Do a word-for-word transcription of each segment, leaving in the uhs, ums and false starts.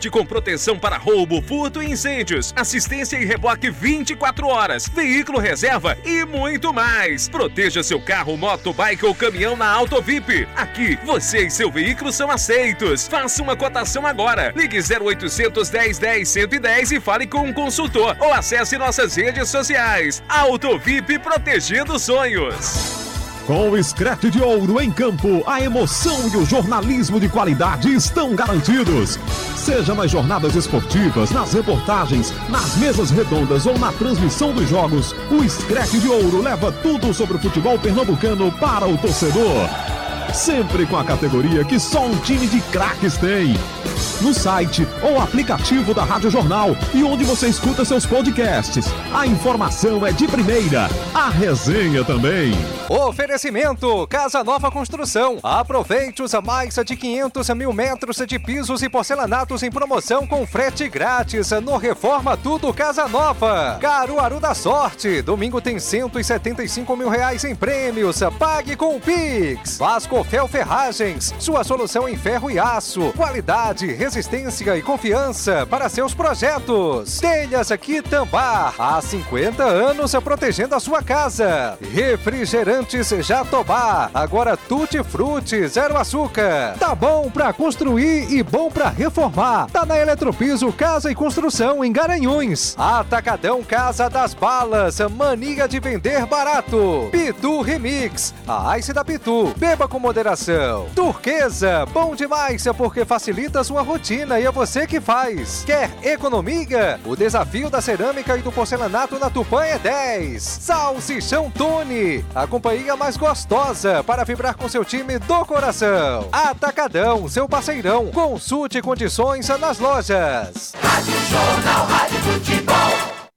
Com proteção para roubo, furto e incêndios, assistência e reboque vinte e quatro horas, veículo reserva e muito mais. Proteja seu carro, moto, bike ou caminhão na Auto V I P. Aqui, você e seu veículo são aceitos. Faça uma cotação agora. Ligue zero oitocentos, dez, dez, cento e dez e fale com um consultor ou acesse nossas redes sociais. Auto V I P, protegendo sonhos. Com o Scratch de Ouro em campo, a emoção e o jornalismo de qualidade estão garantidos. Seja nas jornadas esportivas, nas reportagens, nas mesas redondas ou na transmissão dos jogos, o Scratch de Ouro leva tudo sobre o futebol pernambucano para o torcedor. Sempre com a categoria que só um time de craques tem. No site ou aplicativo da Rádio Jornal e onde você escuta seus podcasts. A informação é de primeira, a resenha também. Oferecimento Casa Nova Construção. Aproveite os mais de quinhentos mil metros de pisos e porcelanatos em promoção com frete grátis no Reforma Tudo Casa Nova. Caruaru da Sorte. Domingo tem cento e setenta e cinco mil reais em prêmios. Pague com o Pix. Vasco Fel Ferragens. Sua solução em ferro e aço. Qualidade, resistência e confiança para seus projetos. Telhas Quitambá. Há cinquenta anos protegendo a sua casa. Refrigerante Jatobá, agora Tutti Frutti, zero açúcar. Tá bom pra construir e bom pra reformar. Tá na Eletropiso Casa e Construção em Garanhuns. Atacadão Casa das Balas, mania de vender barato. Pitu Remix, a Ice da Pitu, beba com moderação. Turquesa, bom demais porque facilita a sua rotina e é você que faz. Quer economia? O desafio da cerâmica e do porcelanato na Tupã é dez. Salsichão Tony, acompanhe a mais gostosa para vibrar com seu time do coração. Atacadão, seu parceirão. Consulte condições nas lojas. Rádio Jornal, Rádio Futebol.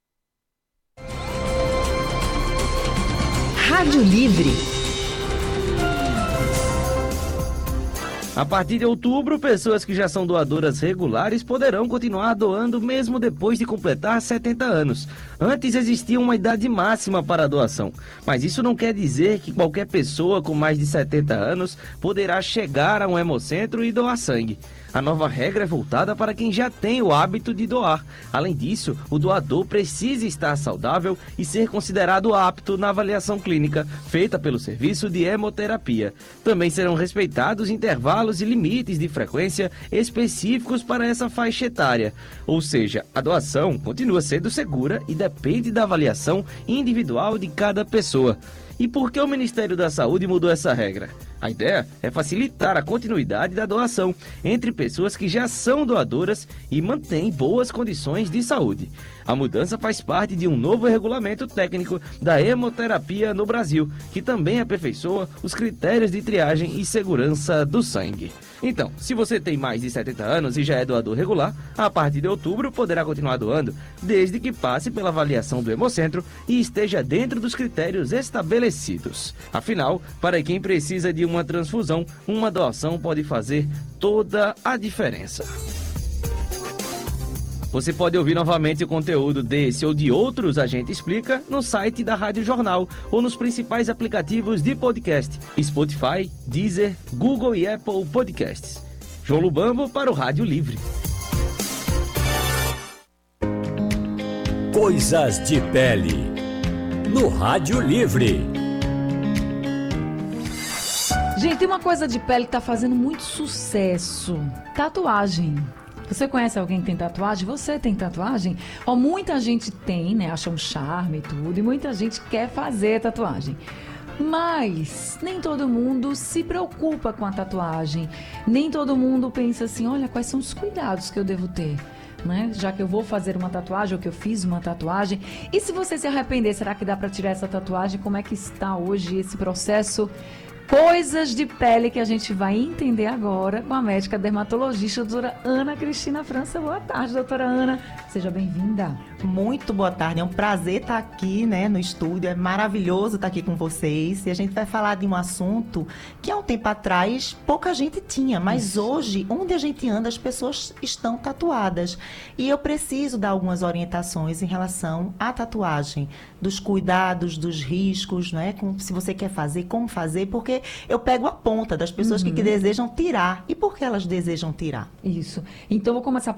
Rádio Livre. A partir de outubro, pessoas que já são doadoras regulares poderão continuar doando mesmo depois de completar setenta anos. Antes existia uma idade máxima para a doação, mas isso não quer dizer que qualquer pessoa com mais de setenta anos poderá chegar a um hemocentro e doar sangue. A nova regra é voltada para quem já tem o hábito de doar. Além disso, o doador precisa estar saudável e ser considerado apto na avaliação clínica feita pelo serviço de hemoterapia. Também serão respeitados intervalos e limites de frequência específicos para essa faixa etária. Ou seja, a doação continua sendo segura e depende da avaliação individual de cada pessoa. E por que o Ministério da Saúde mudou essa regra? A ideia é facilitar a continuidade da doação entre pessoas que já são doadoras e mantêm boas condições de saúde. A mudança faz parte de um novo regulamento técnico da hemoterapia no Brasil, que também aperfeiçoa os critérios de triagem e segurança do sangue. Então, se você tem mais de setenta anos e já é doador regular, a partir de outubro poderá continuar doando, desde que passe pela avaliação do Hemocentro e esteja dentro dos critérios estabelecidos. Afinal, para quem precisa de uma transfusão, uma doação pode fazer toda a diferença. Você pode ouvir novamente o conteúdo desse ou de outros A Gente Explica no site da Rádio Jornal ou nos principais aplicativos de podcast, Spotify, Deezer, Google e Apple Podcasts. João Lubambo para o Rádio Livre. Coisas de pele no Rádio Livre. Gente, tem uma coisa de pele que tá fazendo muito sucesso. Tatuagem. Você conhece alguém que tem tatuagem? Você tem tatuagem? Ó, muita gente tem, né? Acha um charme e tudo. E muita gente quer fazer tatuagem. Mas nem todo mundo se preocupa com a tatuagem. Nem todo mundo pensa assim, olha, quais são os cuidados que eu devo ter? Né? Já que eu vou fazer uma tatuagem ou que eu fiz uma tatuagem. E se você se arrepender, será que dá para tirar essa tatuagem? Como é que está hoje esse processo? Coisas de pele que a gente vai entender agora com a médica dermatologista, a doutora Ana Cristina França. Boa tarde, doutora Ana. Seja bem-vinda. Muito boa tarde. É um prazer estar aqui, né, no estúdio. É maravilhoso estar aqui com vocês. E a gente vai falar de um assunto que há um tempo atrás pouca gente tinha. Mas Isso. hoje, onde a gente anda, as pessoas estão tatuadas. E eu preciso dar algumas orientações em relação à tatuagem. Dos cuidados, dos riscos, né? Com, se você quer fazer, como fazer. Porque eu pego a ponta das pessoas uhum. que, que desejam tirar. E por que elas desejam tirar? Isso. Então, vou começar